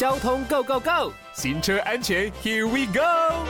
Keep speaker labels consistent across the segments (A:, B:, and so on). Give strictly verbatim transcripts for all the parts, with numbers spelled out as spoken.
A: 交通 Go Go Go， 行车安全 Here we go。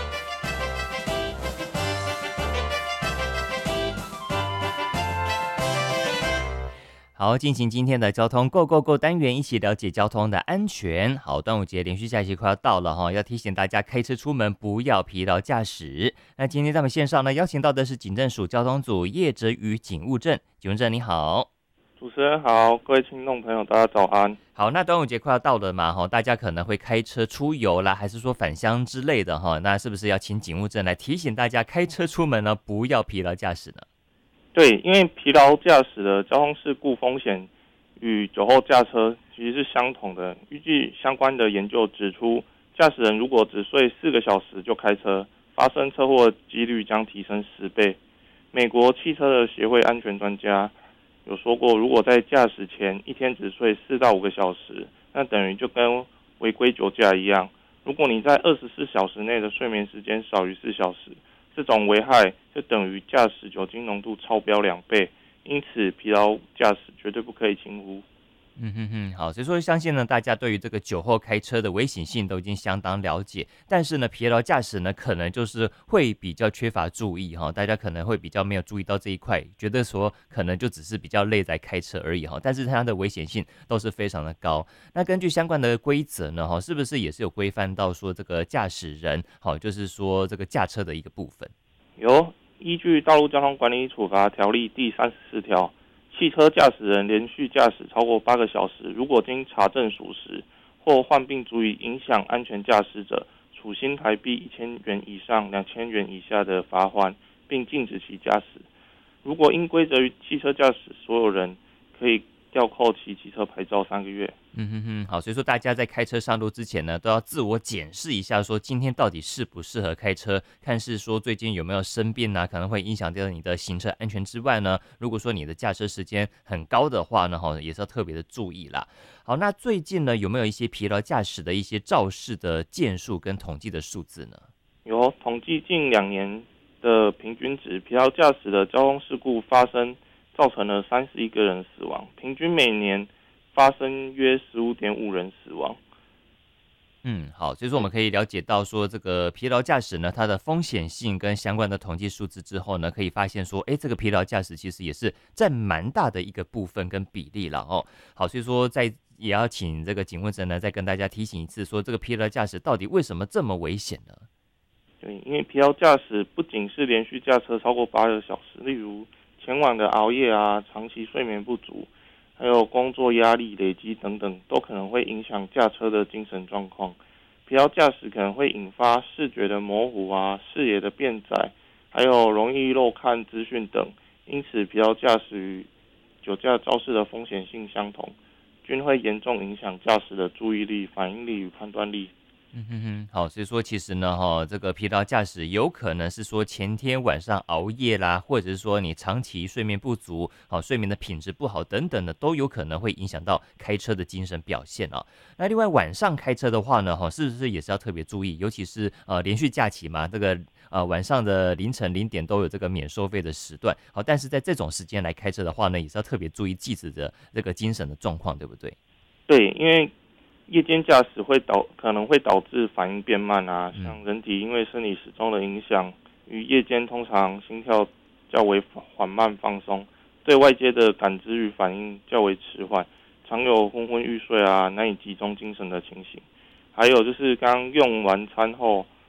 A: 好，进行今天的交通 Go Go Go 单元，一起了解交通的安全。好，端午节连续假期快要到了哈，要提醒大家开车出门不要疲劳驾驶。那今天在我们线上呢，邀请到的是警政署交通组叶哲宇警务证，警务证你好。
B: 主持人好，各位听众朋友大家早安。
A: 好，那端午节快要到了嘛，哈，大家可能会开车出游啦，还是说返乡之类的哈，那是不是要请警务证来提醒大家开车出门呢，不要疲劳驾驶呢？
B: 对，因为疲劳驾驶的交通事故风险与酒后驾车其实是相同的。预计相关的研究指出，驾驶人如果只睡四个小时就开车，发生车祸几率将提升十倍。美国汽车的协会安全专家有说过，如果在驾驶前一天只睡四到五个小时，那等于就跟违规酒驾一样。如果你在二十四小时内的睡眠时间少于四小时，这种危害就等于驾驶酒精浓度超标两倍，因此疲劳驾驶绝对不可以轻忽。
A: 嗯哼哼，好，所以说相信呢，大家对于这个酒后开车的危险性都已经相当了解，但是呢，疲劳驾驶呢，可能就是会比较缺乏注意哈，大家可能会比较没有注意到这一块，觉得说可能就只是比较累在开车而已哈，但是它的危险性都是非常的高。那根据相关的规则呢，哈，是不是也是有规范到说这个驾驶人，好，就是说这个驾车的一个部分？
B: 有，依据《道路交通管理处罚条例》第三十四条。汽车驾驶人连续驾驶超过八个小时，如果经查证属实或患病足以影响安全驾驶者，处新台币一千元以上两千元以下的罚锾，并禁止其驾驶。如果因归责于汽车驾驶所有人，可以吊扣其汽车牌照三个月。
A: 嗯哼哼，好，所以说大家在开车上路之前呢，都要自我检视一下，说今天到底适不适合开车，看是说最近有没有生病啊，可能会影响到你的行车安全之外呢，如果说你的驾车时间很高的话呢，哈，也是要特别的注意啦。好，那最近呢，有没有一些疲劳驾驶的一些肇事的件数跟统计的数字呢？
B: 有统计近两年的平均值，疲劳驾驶的交通事故发生，造成了三十一个人死亡，平均每年发生约 十五点五 人死亡。
A: 嗯，好，所以说我们可以了解到说，这个疲劳驾驶呢，它的风险性跟相关的统计数字之后呢，可以发现说，哎，这个疲劳驾驶其实也是占蛮大的一个部分跟比例了哦。好，所以说在也要请这个警务证呢，再跟大家提醒一次，说这个疲劳驾驶到底为什么这么危险呢？
B: 对，因为疲劳驾驶不仅是连续驾车超过八个小时，例如前晚的熬夜啊、长期睡眠不足，还有工作压力累积等等，都可能会影响驾车的精神状况。疲劳驾驶可能会引发视觉的模糊啊、视野的变窄，还有容易漏看资讯等。因此，疲劳驾驶与酒驾肇事的风险性相同，均会严重影响驾驶的注意力、反应力与判断力。
A: 嗯哼哼，好，所以说其实呢，哈，这个疲劳驾驶有可能是说前天晚上熬夜啦，或者是说你长期睡眠不足，好，睡眠的品质不好等等的，都有可能会影响到开车的精神表现啊。那另外晚上开车的话呢，哈，是不是也是要特别注意？尤其是呃连续假期嘛，这个呃晚上的凌晨零点都有这个免收费的时段，好，但是在这种时间来开车的话呢，也是要特别注意自己的这个精神的状况，对不对？
B: 对，因为夜间驾驶会导可能会导致反应变慢啊，像人体因为生理时钟的影响，于夜间通常心跳较为缓慢放松，对外界的感知与反应较为迟缓，常有昏昏欲睡啊、难以集中精神的情形。还有就是刚用完餐后